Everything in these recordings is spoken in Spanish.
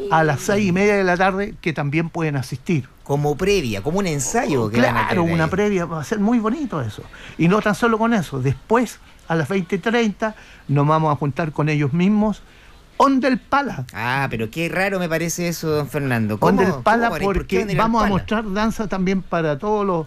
a las 6:30 de la tarde, que también pueden asistir. Como previa, como un ensayo. Claro, una previa, va a ser muy bonito eso. Y no tan solo con eso, después a las 20:30 nos vamos a juntar con ellos mismos, Onda el Pala. Ah, pero qué raro me parece eso, don Fernando. Onda el Pala, porque vamos a mostrar danza también para todos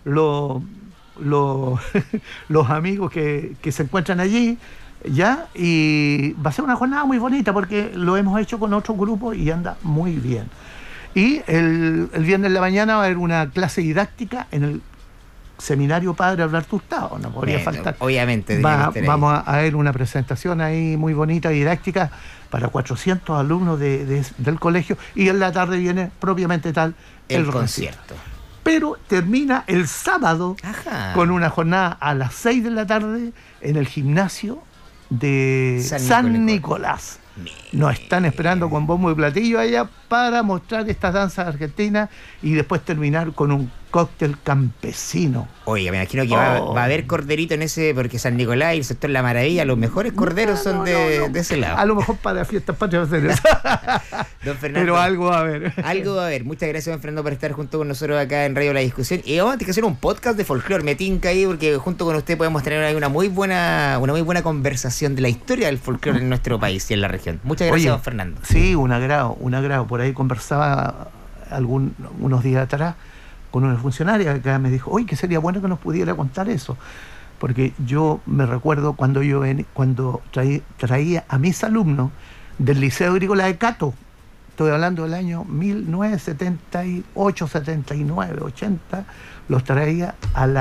los amigos que se encuentran allí, ¿ya? Y va a ser una jornada muy bonita porque lo hemos hecho con otros grupos y anda muy bien. Y el viernes de la mañana va a haber una clase didáctica en el Seminario Padre Alberto Hurtado, no podría faltar. Obviamente. Vamos a ver una presentación ahí muy bonita, didáctica, para 400 alumnos del colegio, y en la tarde viene propiamente tal el concierto. Pero termina el sábado con una jornada a las 6 de la tarde en el gimnasio de San Nicolás. Nos están esperando con bombo y platillo allá para mostrar estas danzas argentinas y después terminar con un cóctel campesino. Oiga, me imagino que va a haber corderito en ese, porque San Nicolás y el sector La Maravilla, los mejores corderos son de ese lado. A lo mejor para fiestas patrias va a ser eso. Don Fernando, pero algo va a haber. Algo va a haber. Muchas gracias, don Fernando, por estar junto con nosotros acá en Radio La Discusión. Y vamos a tener que hacer un podcast de folclore, me tinca ahí, porque junto con usted podemos tener ahí una muy buena conversación de la historia del folclore en nuestro país y en la región. Muchas gracias, don Fernando. Sí, un agrado. Por ahí conversaba unos días atrás con una funcionaria que me dijo, oye, que sería bueno que nos pudiera contar eso, porque yo me recuerdo cuando traía a mis alumnos del Liceo Agrícola de Cato, estoy hablando del año 1978, 79, 80, los traía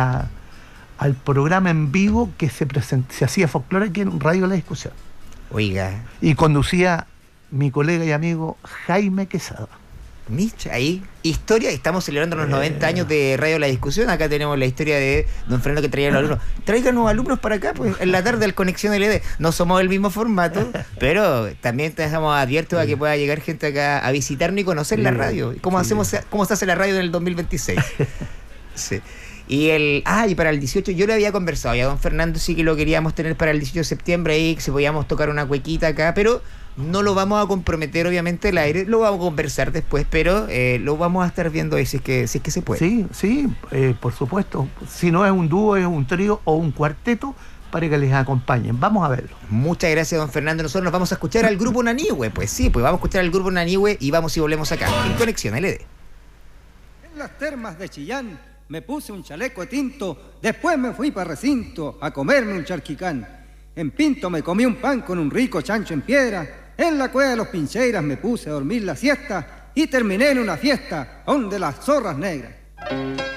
al programa en vivo que se hacía folclore aquí en Radio La Discusión. Oiga. Y conducía mi colega y amigo Jaime Quesada. Ahí, historia, estamos celebrando los 90 años de Radio La Discusión. Acá tenemos la historia de don Fernando que traía a los alumnos. Traigan los alumnos para acá, pues, en la tarde al Conexión LD. No somos el mismo formato, pero también te dejamos abiertos a que pueda llegar gente acá a visitarnos y conocer la radio. ¿Cómo se hace la radio en el 2026? Sí. Y para el 18 yo le había conversado, ya don Fernando sí que lo queríamos tener para el 18 de septiembre ahí, que si podíamos tocar una cuequita acá, pero no lo vamos a comprometer obviamente el aire, lo vamos a conversar después, pero lo vamos a estar viendo ahí si es que se puede. Sí, por supuesto. Si no es un dúo, es un trío o un cuarteto para que les acompañen. Vamos a verlo. Muchas gracias, don Fernando. Nosotros nos vamos a escuchar al grupo Nanihue. Pues sí, pues vamos a escuchar al grupo Nanihue y vamos y volvemos acá en Conexión LD. En las termas de Chillán me puse un chaleco de tinto, después me fui para recinto a comerme un charquicán. En Pinto me comí un pan con un rico chancho en piedra. En la cueva de los Pincheiras me puse a dormir la siesta y terminé en una fiesta donde las zorras negras.